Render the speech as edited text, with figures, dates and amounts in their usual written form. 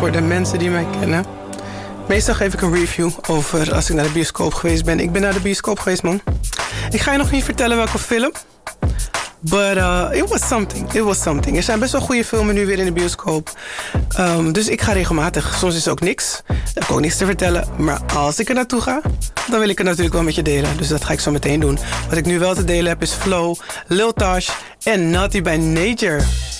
voor de mensen die mij kennen. Meestal geef ik een review over als ik naar de bioscoop geweest ben. Ik ben naar de bioscoop geweest, man. Ik ga je nog niet vertellen welke film. But it was something. It was something. Er zijn best wel goede filmen nu weer in de bioscoop. Dus ik ga regelmatig. Soms is het ook niks. Dan heb ik ook niks te vertellen. Maar als ik er naartoe ga, dan wil ik het natuurlijk wel met je delen. Dus dat ga ik zo meteen doen. Wat ik nu wel te delen heb is Flow, Lil Taj en Naughty by Nature.